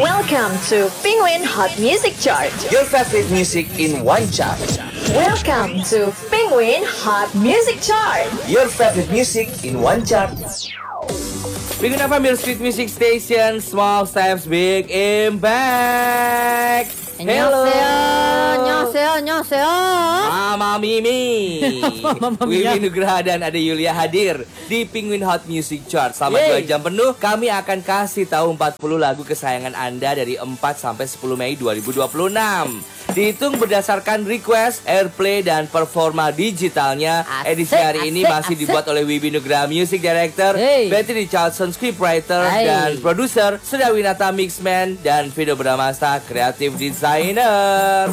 Welcome to Penguin Hot Music Chart. Your favorite music in one chart. Welcome to Penguin Hot Music Chart. Your favorite music in one chart. Penguin FM, your street music station. Small steps, big impact. Hello. Annyeonghaseyo. Mama Mimi. Wiwi Nugraha dan Ade Yulia hadir di Penguin Hot Music Chart. Selama 2 jam penuh, kami akan kasih tahu 40 lagu kesayangan Anda dari 4 sampai 10 Mei 2026. Dihitung berdasarkan request, airplay, dan performa digitalnya. Edisi hari ini masih dibuat oleh Wiwi Nugraha, Music Director, Betty Richardson, Scriptwriter, dan produser, Surya Winata, Mixman, dan Vino Bramasta, Creative Designer.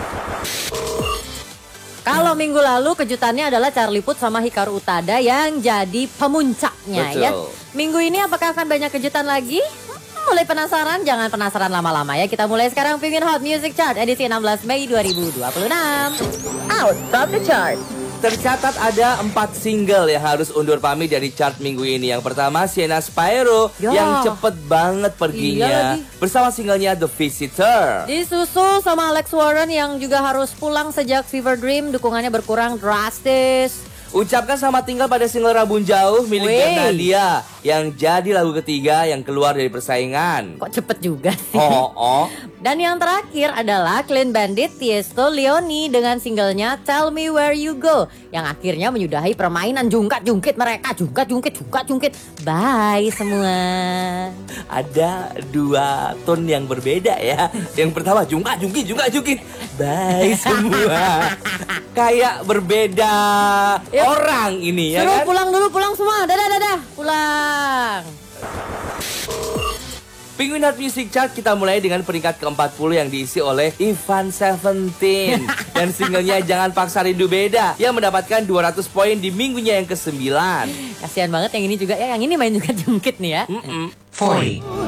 Kalau minggu lalu kejutannya adalah Charlie Puth sama Hikaru Utada yang jadi pemuncaknya. Betul. Ya. Minggu ini apakah akan banyak kejutan lagi? Mulai penasaran? Jangan penasaran lama-lama ya. Kita mulai sekarang Penguin Hot Music Chart edisi 16 Mei 2026. Out of the chart. Tercatat ada 4 single yang harus undur pamit dari chart minggu ini. Yang pertama Sienna Spyro yang cepet banget perginya bersama singlenya The Visitor. Disusul sama Alex Warren yang juga harus pulang sejak Fever Dream, dukungannya berkurang drastis. Ucapkan selamat tinggal pada single Rabun Jauh milik Nadia yang jadi lagu ketiga yang keluar dari persaingan. Kok cepet juga sih? Dan yang terakhir adalah Clean Bandit Tiesto Leoni dengan singlenya Tell Me Where You Go yang akhirnya menyudahi permainan jungkat-jungkit mereka. Jungkat-jungkit. Bye semua. Ada 2 tone yang berbeda ya. Yang pertama jungkat-jungkit. Bye semua. Kayak berbeda orang ini ya kan? Pulang semua. Dadah. Pulang. Penguin Hot Music Chart kita mulai dengan peringkat ke-40 yang diisi oleh Ivan Seventeen dan singlenya Jangan Paksa Rindu Beda yang mendapatkan 200 poin di minggunya yang ke-9. Kasihan banget yang ini juga ya, yang ini main juga jungkit nih ya. 40.